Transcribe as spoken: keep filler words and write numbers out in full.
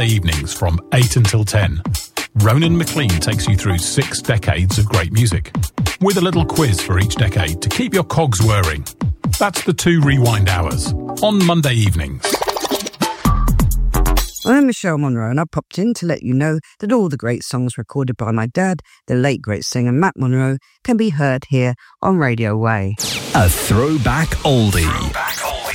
Evenings from eight until ten. Ronan McLean takes you through six decades of great music, with a little quiz for each decade to keep your cogs whirring. That's the Two Rewind Hours on Monday evenings. I'm Michelle Monroe, and I popped in to let you know that all the great songs recorded by my dad, the late great singer Matt Monroe, can be heard here on Radio Way. A throwback oldie. Throwback oldie.